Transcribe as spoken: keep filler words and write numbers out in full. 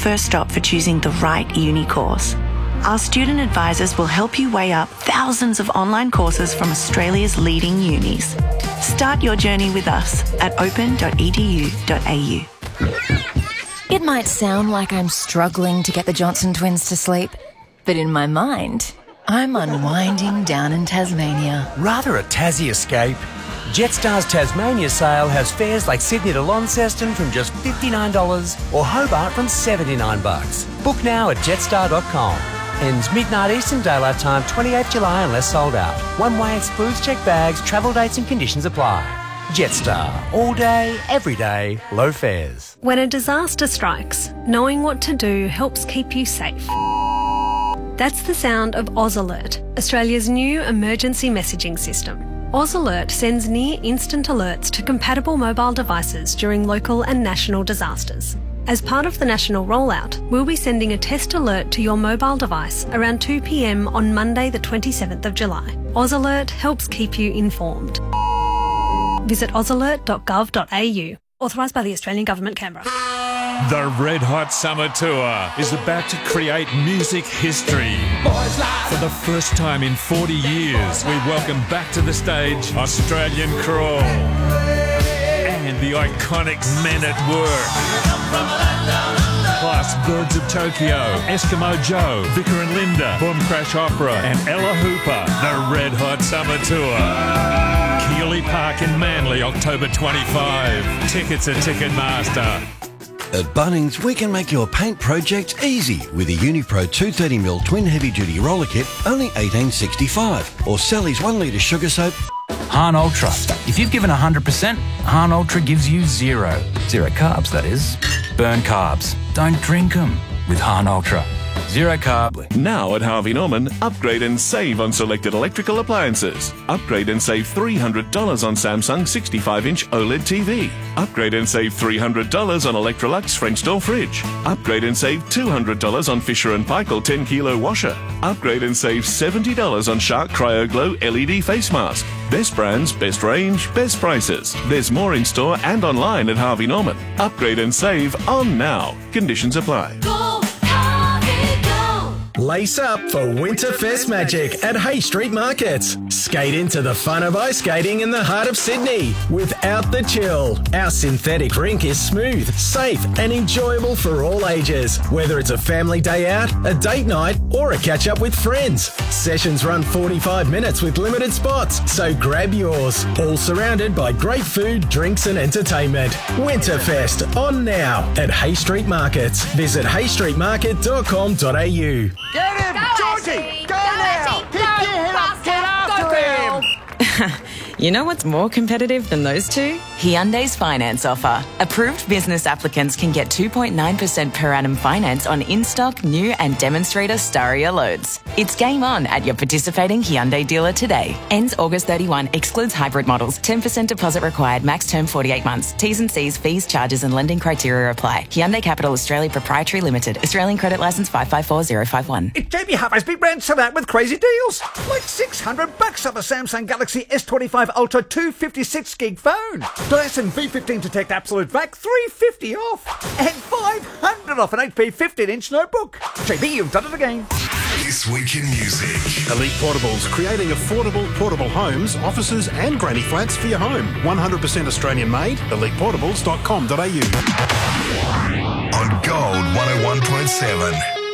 first stop for choosing the right uni course. Our student advisors will help you weigh up thousands of online courses from Australia's leading unis. Start your journey with us at open dot e d u dot a u. It might sound like I'm struggling to get the Johnson twins to sleep, but in my mind, I'm unwinding down in Tasmania. Rather a Tassie escape? Jetstar's Tasmania sale has fares like Sydney to Launceston from just fifty-nine dollars or Hobart from seventy-nine bucks. Book now at jetstar dot com. Ends midnight Eastern Daylight Time, twenty-eighth July unless sold out. One way excludes checked bags, travel dates and conditions apply. Jetstar. All day, every day, low fares. When a disaster strikes, knowing what to do helps keep you safe. That's the sound of Oz Alert, Australia's new emergency messaging system. Oz Alert sends near instant alerts to compatible mobile devices during local and national disasters. As part of the national rollout, we'll be sending a test alert to your mobile device around two p m on Monday the twenty-seventh of July. Oz Alert helps keep you informed. Visit oz alert dot gov dot a u. Authorised by the Australian Government, Canberra. The Red Hot Summer Tour is about to create music history. For the first time in forty years, we welcome back to the stage Australian Crawl and the iconic Men at Work. Plus Birds of Tokyo, Eskimo Joe, Vicar and Linda, Boom Crash Opera and Ella Hooper. The Red Hot Summer Tour. Keeley Park in Manly, October twenty-fifth. Tickets at Ticketmaster. At Bunnings, we can make your paint project easy with a Unipro two thirty mil twin heavy-duty roller kit, only eighteen sixty-five, or Sally's one litre sugar soap. Han Ultra. If you've given one hundred percent, Han Ultra gives you zero. Zero carbs, that is. Burn carbs. Don't drink them with Han Ultra. Zero carb. Now at Harvey Norman, upgrade and save on selected electrical appliances. Upgrade and save three hundred dollars on Samsung sixty-five inch OLED T V. Upgrade and save three hundred dollars on Electrolux French door fridge. Upgrade and save two hundred dollars on Fisher and Paykel ten kilo washer. Upgrade and save seventy dollars on Shark Cryo Glow L E D face mask. Best brands, best range, best prices. There's more in store and online at Harvey Norman. Upgrade and save on now. Conditions apply. Lace up for Winterfest magic at Hay Street Markets. Skate into the fun of ice skating in the heart of Sydney without the chill. Our synthetic rink is smooth, safe and enjoyable for all ages. Whether it's a family day out, a date night or a catch up with friends. Sessions run forty-five minutes with limited spots, so grab yours. All surrounded by great food, drinks and entertainment. Winterfest on now at Hay Street Markets. Visit hay street market dot com dot a u. Get him! Go Georgie! Ashley. Go, go now! Keep your head up! Get after him! You know what's more competitive than those two? Hyundai's finance offer. Approved business applicants can get two point nine percent per annum finance on in-stock, new and demonstrator Staria loads. It's game on at your participating Hyundai dealer today. Ends August thirty-first. Excludes hybrid models. ten percent deposit required. Max term forty-eight months. T's and C's, fees, charges and lending criteria apply. Hyundai Capital Australia Proprietary Limited. Australian credit licence five five four zero five one. It's J B Hubbard's big brand sell out with crazy deals. Like six hundred bucks off a Samsung Galaxy S twenty-five Ultra two fifty-six gig phone. Dyson V fifteen Detect Absolute Vac three fifty off. And five hundred off an H P fifteen inch notebook. J B, you've done it again. This Week in Music. Elite Portables, creating affordable portable homes, offices and granny flats for your home. one hundred percent Australian made. elite portables dot com dot a u. On Gold one oh one point seven.